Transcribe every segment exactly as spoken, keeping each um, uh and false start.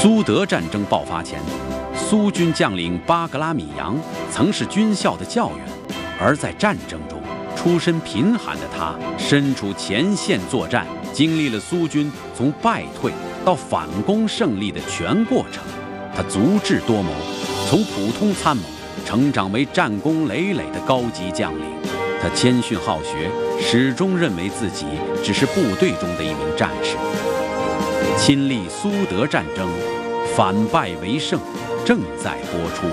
苏德战争爆发前，苏军将领巴格拉米扬曾是军校的教员，而在战争中，出身贫寒的他身处前线作战，经历了苏军从败退到反攻胜利的全过程。他足智多谋，从普通参谋成长为战功累累的高级将领。他谦逊好学，始终认为自己只是部队中的一名战士。亲历苏德战争，反败为胜，正在播出。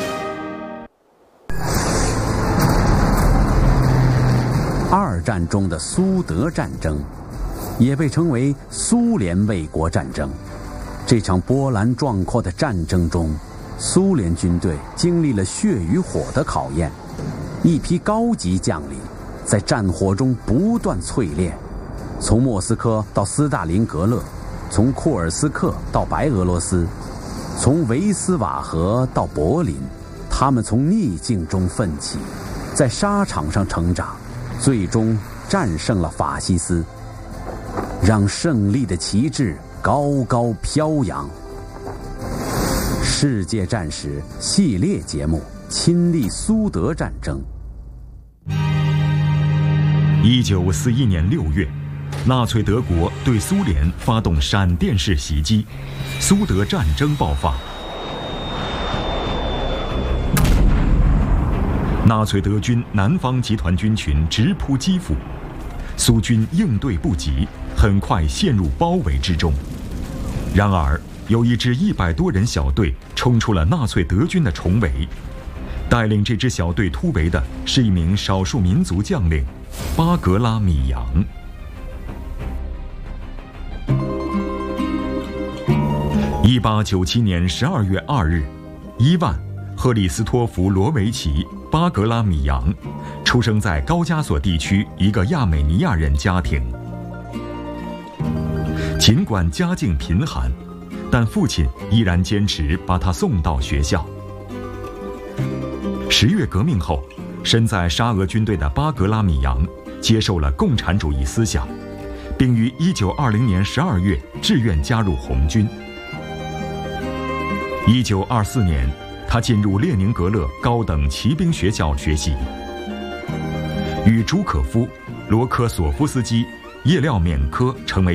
二战中的苏德战争，也被称为苏联卫国战争。这场波澜壮阔的战争中，苏联军队经历了血与火的考验，一批高级将领在战火中不断淬炼，从莫斯科到斯大林格勒，从库尔斯克到白俄罗斯，从维斯瓦河到柏林，他们从逆境中奋起，在沙场上成长，最终战胜了法西斯，让胜利的旗帜高高飘扬。世界战史系列节目，亲历苏德战争。 一九四一年六月，纳粹德国对苏联发动闪电式袭击，苏德战争爆发。纳粹德军南方集团军群直扑基辅，苏军应对不及，很快陷入包围之中。然而，有一支一百多人小队冲出了纳粹德军的重围，带领这支小队突围的是一名少数民族将领巴格拉米扬。一八九七年十二月二日，伊万·赫里斯托弗罗维奇·巴格拉米扬出生在高加索地区一个亚美尼亚人家庭。尽管家境贫寒，但父亲依然坚持把他送到学校。十月革命后，身在沙俄军队的巴格拉米扬接受了共产主义思想，并于一九二零年十二月志愿加入红军。一九二四年，他进入列宁格勒高等骑兵学校学习，与朱可夫、罗科索夫斯基、叶廖缅科成为